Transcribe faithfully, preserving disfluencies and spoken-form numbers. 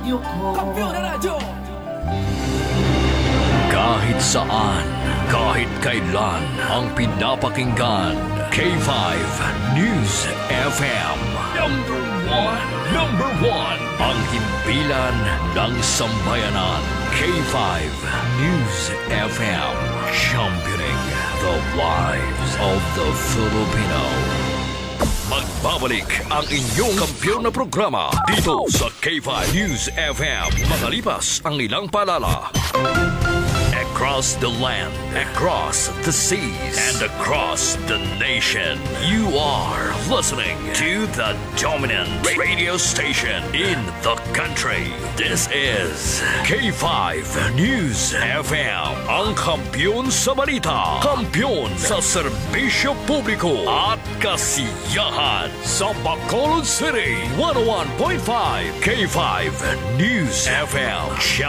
Kampiyon na radyo! Kahit saan, kahit kailan, ang pinapakinggan, K five News F M. Number one, number one, ang himpilan ng sambayanan, K five News F M. Championing the lives of the Filipino. Magbabalik ang inyong kampiyon na programa dito sa K five News F M. Makalipas ang ilang paalala. Across the land, across the seas, and across the nation, you are listening to the dominant radio station in the country. This is K five News F M, ang kampiyon sa balita, kampiyon sa serbisyo publiko at kasiyahan sa Bacolod City. one oh one point five K five News F M.